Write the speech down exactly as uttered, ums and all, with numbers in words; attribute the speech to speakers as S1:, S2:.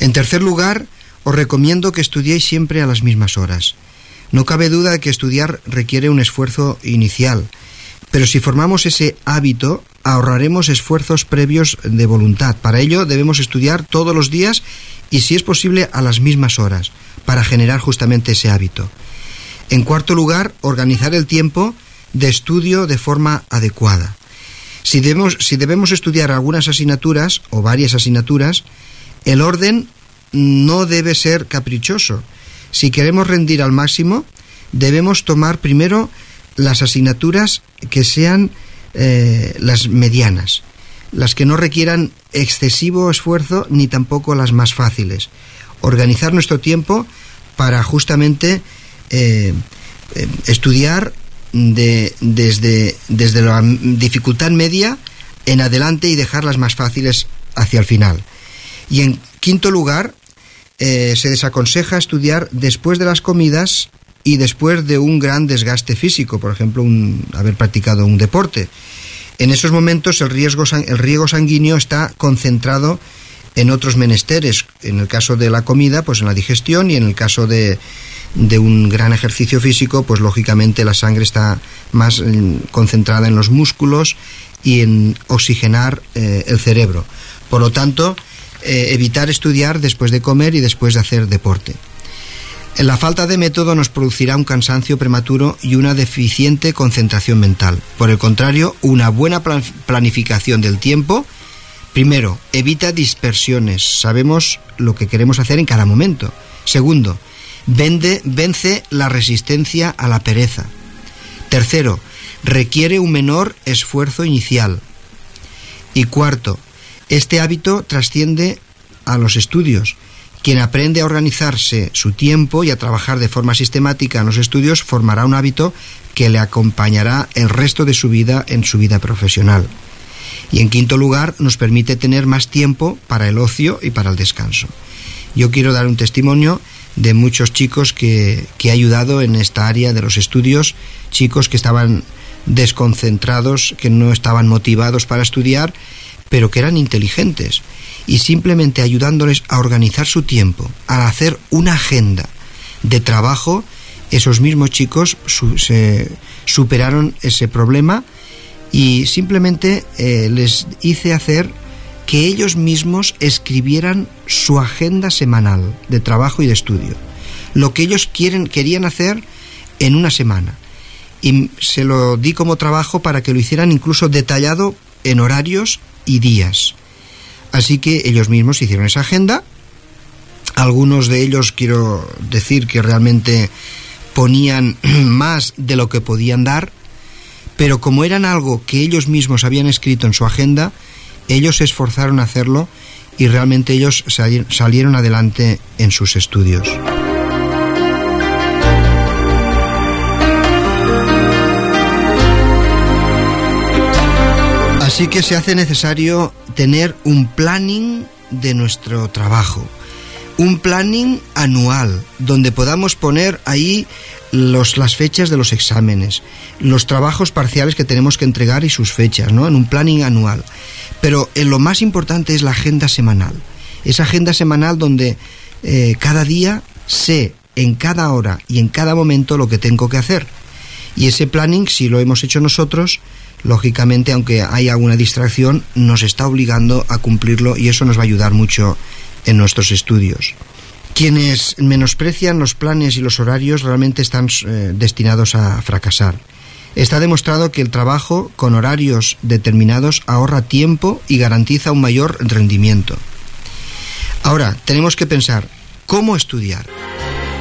S1: En tercer lugar, os recomiendo que estudiéis siempre a las mismas horas. No cabe duda de que estudiar requiere un esfuerzo inicial, pero si formamos ese hábito, ahorraremos esfuerzos previos de voluntad. Para ello debemos estudiar todos los días y, si es posible, a las mismas horas, para generar justamente ese hábito. En cuarto lugar, organizar el tiempo de estudio de forma adecuada. Si debemos, si debemos estudiar algunas asignaturas o varias asignaturas, el orden no debe ser caprichoso. Si queremos rendir al máximo, debemos tomar primero las asignaturas que sean eh, las medianas, las que no requieran excesivo esfuerzo ni tampoco las más fáciles. Organizar nuestro tiempo para justamente eh, eh, estudiar de, desde, desde la dificultad media en adelante y dejar las más fáciles hacia el final. Y en quinto lugar, eh, se desaconseja estudiar después de las comidas y después de un gran desgaste físico, por ejemplo, un, haber practicado un deporte. En esos momentos el riesgo, el riego sanguíneo está concentrado en otros menesteres. En el caso de la comida, pues en la digestión, y en el caso de, de un gran ejercicio físico, pues lógicamente la sangre está más eh, concentrada en los músculos y en oxigenar eh, el cerebro. Por lo tanto, eh, evitar estudiar después de comer y después de hacer deporte. La falta de método nos producirá un cansancio prematuro y una deficiente concentración mental. Por el contrario, una buena planificación del tiempo, primero, evita dispersiones. Sabemos lo que queremos hacer en cada momento. Segundo, vende, vence la resistencia a la pereza. Tercero, requiere un menor esfuerzo inicial. Y cuarto, este hábito trasciende a los estudios. Quien aprende a organizarse su tiempo y a trabajar de forma sistemática en los estudios formará un hábito que le acompañará el resto de su vida en su vida profesional. Y en quinto lugar, nos permite tener más tiempo para el ocio y para el descanso. Yo quiero dar un testimonio de muchos chicos que, que he ayudado en esta área de los estudios, chicos que estaban desconcentrados, que no estaban motivados para estudiar, pero que eran inteligentes. Y simplemente ayudándoles a organizar su tiempo, a hacer una agenda de trabajo, esos mismos chicos su, se superaron ese problema y simplemente eh, les hice hacer que ellos mismos escribieran su agenda semanal de trabajo y de estudio, lo que ellos quieren, querían hacer en una semana. Y se lo di como trabajo para que lo hicieran incluso detallado en horarios y días. Así que ellos mismos hicieron esa agenda. Algunos de ellos, quiero decir, que realmente ponían más de lo que podían dar, pero como eran algo que ellos mismos habían escrito en su agenda, ellos se esforzaron a hacerlo y realmente ellos salieron adelante en sus estudios. Así que se hace necesario tener un planning de nuestro trabajo, un planning anual, donde podamos poner ahí los, las fechas de los exámenes, los trabajos parciales que tenemos que entregar y sus fechas, ¿no? En un planning anual. Pero en lo más importante es la agenda semanal. Esa agenda semanal donde eh, cada día sé en cada hora y en cada momento lo que tengo que hacer. Y ese planning, si lo hemos hecho nosotros, lógicamente, aunque haya alguna distracción, nos está obligando a cumplirlo y eso nos va a ayudar mucho en nuestros estudios. Quienes menosprecian los planes y los horarios realmente están eh, destinados a fracasar. Está demostrado que el trabajo con horarios determinados ahorra tiempo y garantiza un mayor rendimiento. Ahora, tenemos que pensar, ¿cómo estudiar?